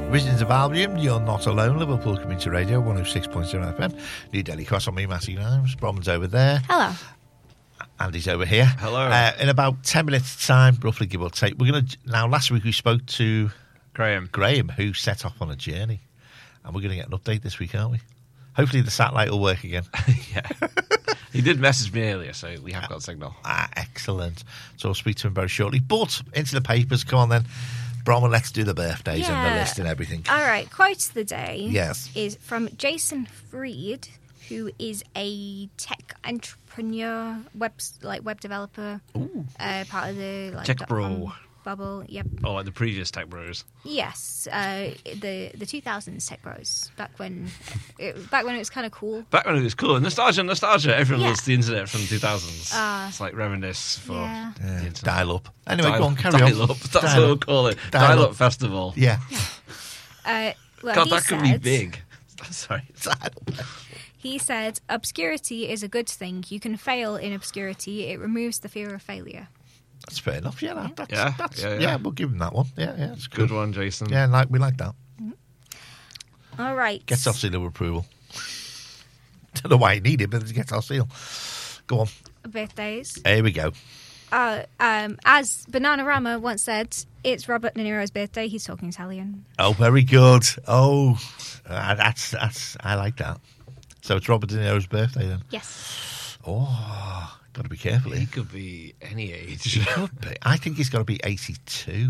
Visions of Albion, You're Not Alone, Liverpool Community Radio, 106.0 FM. New Daily Cross on me, Matty Grimes. Bromman's over there. Hello. Andy's over here. Hello. In about 10 minutes' time, roughly give or take, we're going to... Now, last week we spoke to... Graham, who set off on a journey. And we're going to get an update this week, aren't we? Hopefully the satellite will work again. Yeah. He did message me earlier, so we have got signal. Excellent. So I'll speak to him very shortly. But into the papers, come on then. Bromman, let's do the birthdays and the list and everything. All right, quote of the day is from Jason Fried, who is a tech entrepreneur, web developer, part of the Tech bro bubble. Yep. Oh, like the previous tech bros. Yes, the 2000s tech bros, back when it was kind of cool. Back when it was cool. Nostalgia. Everyone loves the internet from the 2000s. It's like reminisce for the internet. Dial up. Anyway, go on, carry on. Dial up. That's what we'll call it. Dial up festival. Yeah. Well, God, that could be big. Sorry. He said, obscurity is a good thing. You can fail in obscurity. It removes the fear of failure. That's fair enough. Yeah, we'll give him that one. Yeah, it's good one, Jason. Yeah, we like that. Mm-hmm. All right. Gets our seal of approval. Don't know why he needed it, but it gets our seal. Go on. Birthdays. Here we go. As Bananarama once said, it's Robert De Niro's birthday. He's talking Italian. Oh, very good. Oh, that's I like that. So it's Robert De Niro's birthday then? Yes. Oh, got to be careful. He could be any age. He could be. I think he's got to be 82.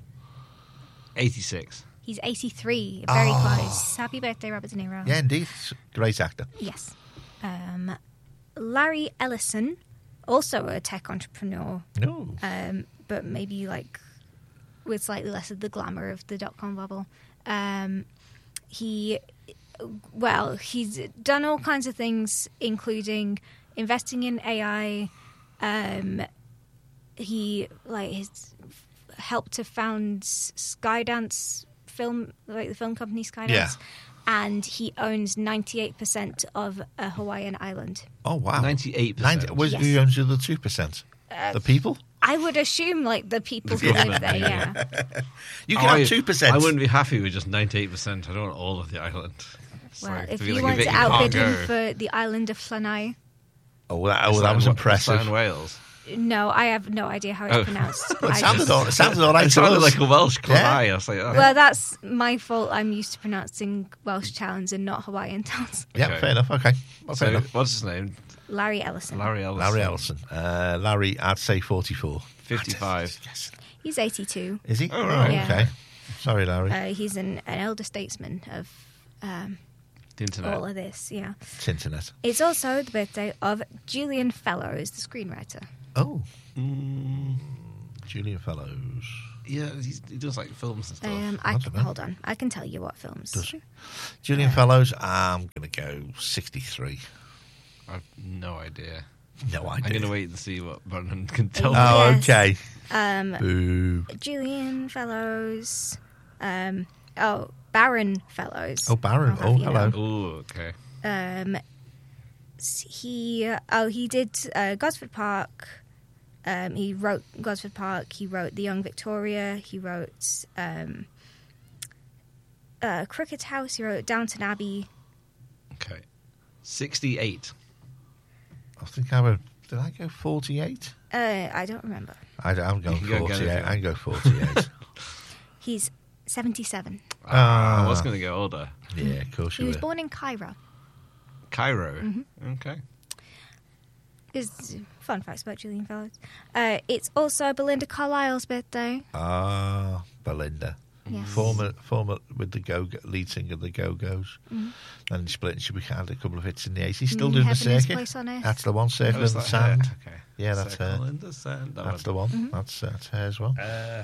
86. He's 83. Very close. Happy birthday, Robert De Niro. Yeah, indeed. Great actor. Yes. Larry Ellison, also a tech entrepreneur. No. But maybe like with slightly less of the glamour of the dot-com bubble. He's done all kinds of things, including investing in AI. He has helped to found Skydance film, like the film company Skydance. Yeah. And he owns 98% of a Hawaiian island. Oh, wow. 98%. Who owns the other 2%? The people? I would assume, the people who live there, yeah. You can have 2%. I wouldn't be happy with just 98%. I don't want all of the island. Well, if you want to outbid him for the island of Flanai. Oh, that was impressive. Is that in Wales? No, I have no idea how it's pronounced. It sounded all right. It sounded like a Welsh Flanai. I was like, well, that's my fault. I'm used to pronouncing Welsh towns and not Hawaiian towns. Yeah, fair enough. Okay. Fair enough. What's his name? Larry Ellison. Larry, I'd say 44. 55. Yes. He's 82. Is he? Oh, right. Yeah. Okay. Sorry, Larry. He's an elder statesman of the internet. all of this, yeah. It's internet. It's also the birthday of Julian Fellows, the screenwriter. Oh. Julian Fellows. Yeah, he does films and stuff. Hold on. I can tell you what films. Does he? Julian Fellows, I'm going to go 63. I have no idea. No idea. I'm going to wait and see what Brennan can tell me. Oh, Yes. okay. Boo. Julian Fellows. Baron Fellows. Oh, Baron. Oh, hello. Oh, okay. He did Gosford Park. He wrote Gosford Park. He wrote The Young Victoria. He wrote Cricket House. He wrote Downton Abbey. Okay. 68. I think did I go 48? I don't remember. I'm going 48. I go 48. He's 77. I was going to go older. Yeah, of course you He were. was born in Cairo. Cairo. Mm-hmm. Okay. Is fun facts about Julian Fellows. It's also Belinda Carlisle's birthday. Belinda. Yes. Former with the lead singer of the Go-Go's. Mm-hmm. And split, and she had a couple of hits in the 80s. Still doing the Heaven is circuit. Place on Earth. That's the one, Circle in the Sand. Okay. Yeah, that's her. Circle in the Sand. That's the one. Mm-hmm. That's her as well.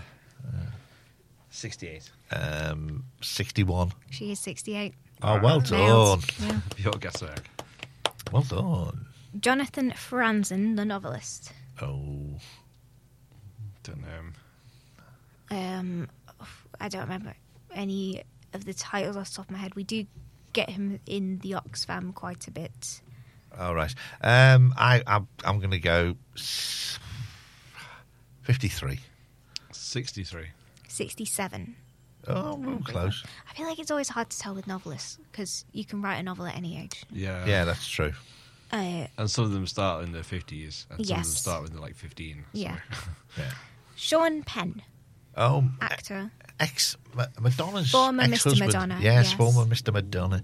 68. 61. She is 68. Oh, well Nailed. done. Yeah. Pure guesswork. Well done. Jonathan Franzen, the novelist. Oh. Don't know. I don't remember any of the titles off the top of my head. We do get him in the Oxfam quite a bit. All right. I'm going to go 53. 63. 67. Oh, we're close. I feel like it's always hard to tell with novelists because you can write a novel at any age. Yeah, that's true. And some of them start in their 50s, and some of them start when they're like 15. Yeah. Yeah. Sean Penn. Oh, actor. Madonna's former ex-husband. Mr. Madonna. Yes, former Mr. Madonna.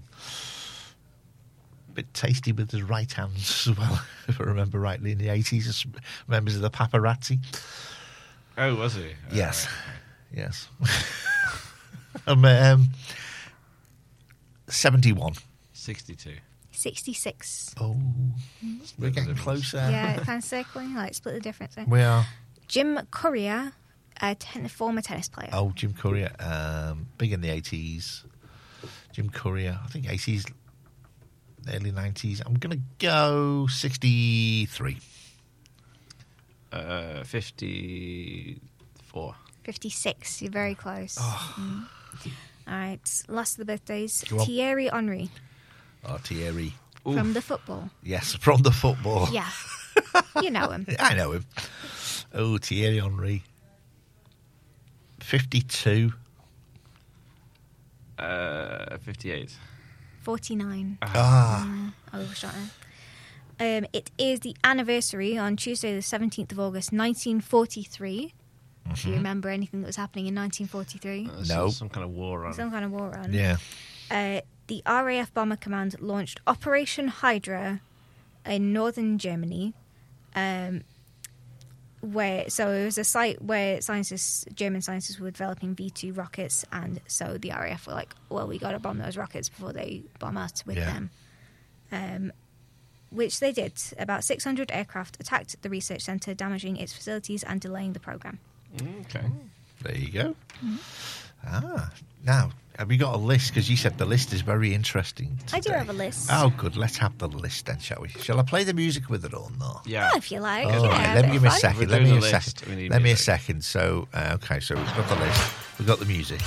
Bit tasty with his right hands as well, if I remember rightly, in the 80s, as members of the paparazzi. Oh, was he? Yes. Right. Yes. 71. 62. 66. Oh, we're getting closer. Yeah, kind of circling, like split the difference. We are. Jim Courier, former tennis player. Oh, Jim Courier, big in the 80s. Jim Courier, I think 80s, early 90s. I'm going to go 63. 54. 56. You're very close. Oh. All right, last of the birthdays. Go on. Thierry Henry. Oh, Thierry. From the football. Yes, from the football. Yeah. You know him. I know him. Oh, Thierry Henry. 52. 58. 49. Ah. Overshot him. It is the anniversary on Tuesday, the 17th of August, 1943. If you remember anything that was happening in 1943. No. Some kind of war on. Some kind of war on. Yeah. The RAF Bomber Command launched Operation Hydra in northern Germany. So it was a site where German scientists were developing V2 rockets, and so the RAF were like, well, we got to bomb those rockets before they bomb us with them. Which they did. About 600 aircraft attacked the research centre, damaging its facilities and delaying the programme. Okay. There you go. Now, have you got a list? Because you said the list is very interesting today. I do have a list. Oh, good. Let's have the list then, shall we? Shall I play the music with it or not? Yeah. If you like. All right, Yeah, give me a fun. second. We're Let me doing a the list. second. We need Let me a music. second. So, okay, so we've got the list. We've got the music.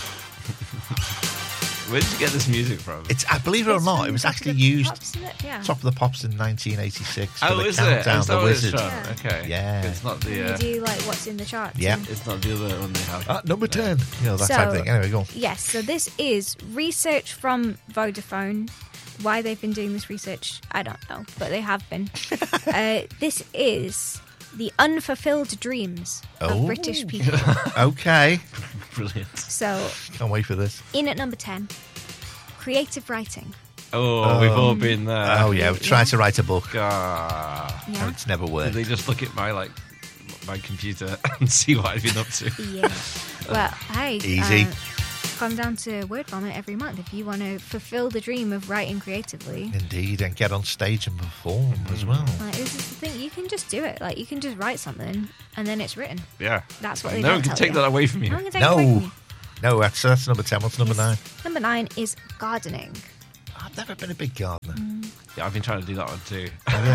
Where did you get this music from? It's, I believe it or It's not, from it was Top of actually the used Pops, isn't it? Yeah. Top of the Pops in 1986 for Oh, the is it? Countdown, Is that the what it's Wizard. from? Yeah. Okay. Yeah. It's not And the. they do like what's in the charts. Yeah. and- It's not the other one they have. Number 10. You know, that So- type of thing. Anyway, go on. Yes, so this is research from Vodafone. Why they've been doing this research, I don't know, but they have been. This is the unfulfilled dreams Oh. of British people. Okay. Brilliant. So, Can't wait for this. in at number 10, creative writing. Oh, we've all been there. Oh, yeah. We're trying to write a book. Ah. Yeah. And it's never Did worked. they just look at my computer and see what I've been up to? Yeah. Well, hey. Easy. Come down to Word Vomit every month if you want to fulfill the dream of writing creatively. Indeed. And get on stage and perform as well. Like, this is the thing, you can just do it. Like, you can just write something and then it's written. Yeah. That's what they No don't one can tell take you. that away from you. No one can take it away from No. you. No, that's number 10. What's number 9? Number 9 is gardening. I've never been a big gardener. Yeah, I've been trying to do that one too.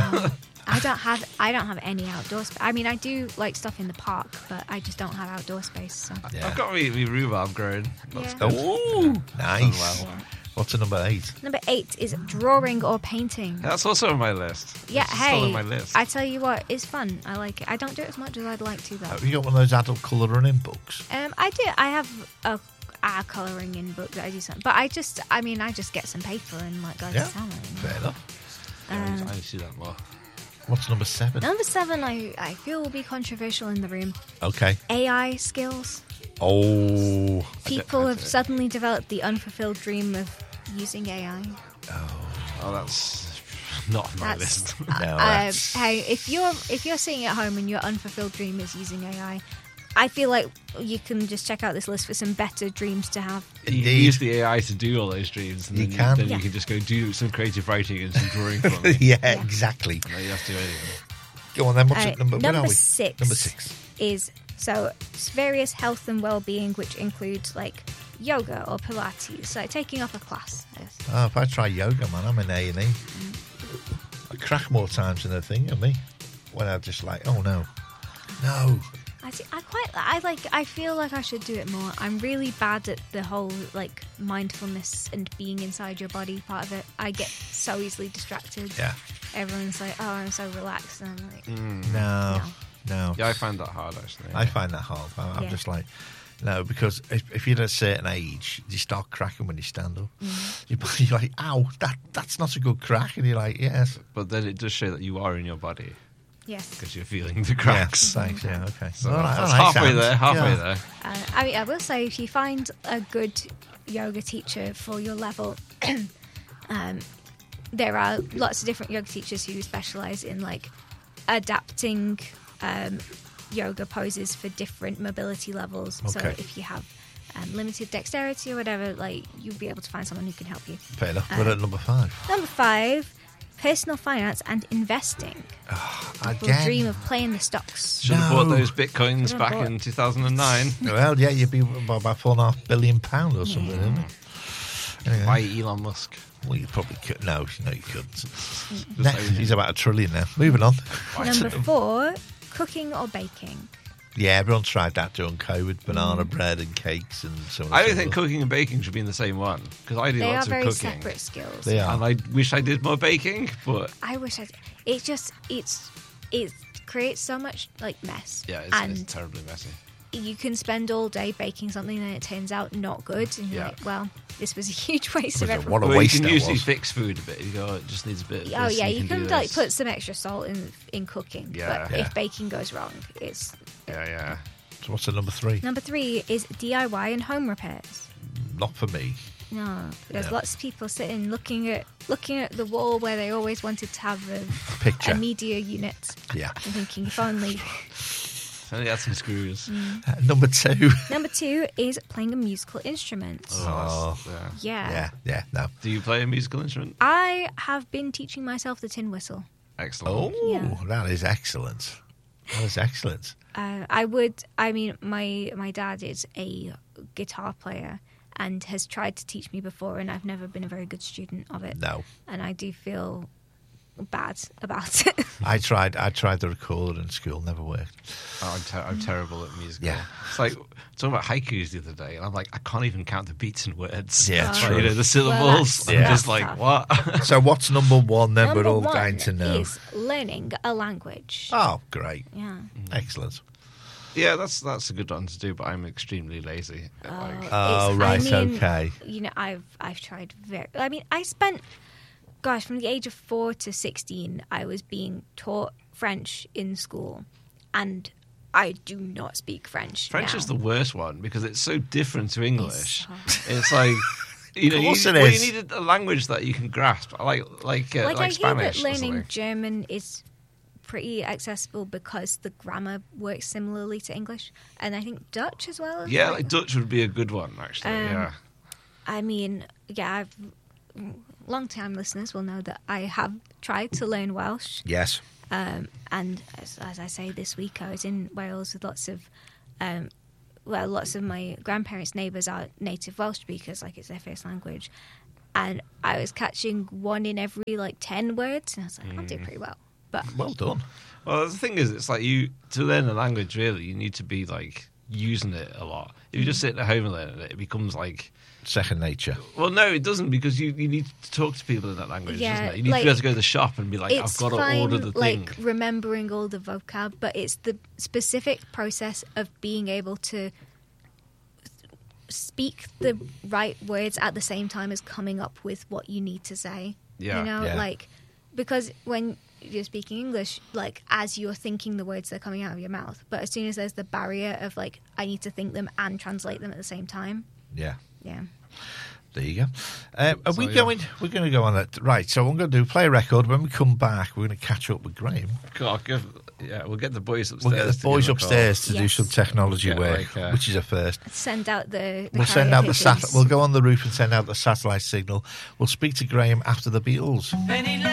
I don't have any outdoor space. I mean, I do like stuff in the park, but I just don't have outdoor space. So. Yeah. I've got my rhubarb growing. That's Yeah. good. Oh, nice. Well. Yeah. What's at number 8? Number 8 is drawing or painting. That's also on my list. Yeah, It's still hey, on my list. I tell you what, it's fun. I like it. I don't do it as much as I'd like to, though. Have you got one of those adult colouring in books? I do. I have a colouring in book that I do something, but I just get some paper and like go Yeah. to town. Fair enough. I need to see that more. What's number 7? Number 7, I feel will be controversial in the room. Okay. AI skills. Oh. People have suddenly developed the unfulfilled dream of using AI. Oh, that's not on my list. No, that's- Hey, if you're sitting at home and your unfulfilled dream is using AI, I feel like you can just check out this list for some better dreams to have. You Indeed. use the AI to do all those dreams, and You then, can. then Yeah. you can just go do some creative writing and some drawing from it. yeah, exactly. No, you have to do anything. Go on then. What's at number? Where are Number we? 6. Number 6. Is various health and well-being, which includes like yoga or Pilates, like taking up a class. Oh, if I try yoga, man, I'm in A&E. I crack more times than a thing of me. When I'm just like, oh no. I feel like I should do it more. I'm really bad at the whole like mindfulness and being inside your body part of it. I get so easily distracted. Yeah. Everyone's like, oh, I'm so relaxed, and I'm like, No. Yeah, I find that hard actually. I find that hard. I'm Yeah. just like, No, because if you're at a certain age, you start cracking when you stand up. You're like, ow, that's not a good crack. And you're like, yes. But then it does show that you are in your body. Yes. Because you're feeling the cracks. Yes, thanks, yeah, okay. So that's halfway there. I will say, if you find a good yoga teacher for your level, there are lots of different yoga teachers who specialise in like adapting yoga poses for different mobility levels. Okay. So if you have limited dexterity or whatever, like you'll be able to find someone who can help you. Fair enough. We're at number 5. Number 5, personal finance and investing. People dream of playing the stocks. Should have bought those bitcoins back in 2009. Well, yeah, you'd be about £4.5 billion or something, isn't it? Anyway. Why Elon Musk? Well, you probably could. No, you couldn't. He's about $1 trillion now. Moving on. Number 4, cooking or baking. Yeah, everyone tried that during COVID. Banana bread and cakes and so on. I don't think cooking and baking should be in the same one because I do lots of cooking. They are very separate skills. They are. And I wish I did more baking, but I wish I did. It creates so much like mess. Yeah, it's terribly messy. You can spend all day baking something and it turns out not good, and you're like, well, this was a huge waste of everything. What a waste you can that usually was. fix food a bit. You go, it just needs a bit of this. Oh yeah, you can like this. put some extra salt in cooking. Yeah. But if baking goes wrong, it's Yeah. So what's the number 3? Number 3 is DIY and home repairs. Not for me. No, there's lots of people sitting looking at the wall where they always wanted to have a picture, a media unit. Yeah. I'm thinking, if only. Only had some screws. Number 2. Number 2 is playing a musical instrument. Yeah, no. Do you play a musical instrument? I have been teaching myself the tin whistle. Excellent. That is excellent. That is excellent. My dad is a guitar player and has tried to teach me before, and I've never been a very good student of it. No. And I do feel bad about it. I tried the recorder in school, never worked. Oh, I'm terrible at music. Yeah. It's like talking about haikus the other day, and I'm like, I can't even count the beats and words. Yeah, true. Like, the syllables. Well, I'm just tough. like, what? So what's number 1 then? Number We're all 1 dying to know. is learning a language. Oh, great. Yeah. Excellent. Yeah, that's a good one to do, but I'm extremely lazy. Okay. You know, I've tried I spent, from the age of 4 to 16, I was being taught French in school, and I do not speak French. French now. is the worst one because it's so different to English. It's like, you know, you need a language that you can grasp, like I Spanish. hear that learning German is pretty accessible because the grammar works similarly to English, and I think Dutch as well. Yeah, like Dutch would be a good one, actually. Long-time listeners will know that I have tried to learn Welsh. Yes. And as I say, this week I was in Wales with lots of my grandparents' neighbours are native Welsh speakers, like it's their first language, and I was catching 1 in every 10 words, and I was like, I'm doing pretty well. But well done. Well, the thing is, it's like to learn a language, really, you need to be using it a lot. If you just sit at home and learn it, it becomes second nature. Well, no, it doesn't, because you need to talk to people in that language, doesn't it? You need to be able to go to the shop and be like, I've got to order the thing. It's remembering all the vocab, but it's the specific process of being able to speak the right words at the same time as coming up with what you need to say. Yeah. You know, because when you're speaking English, as you're thinking the words, they're coming out of your mouth. But as soon as there's the barrier of I need to think them and translate them at the same time. Yeah. Yeah. There you go. We're going to go on that. Right, so I'm going to play a record. When we come back, we're going to catch up with Graham. We'll get the boys upstairs. We'll get the boys upstairs to do some technology work, which is a first. Send out the We'll send out the we'll go on the roof and send out the satellite signal. We'll speak to Graham after the Beatles.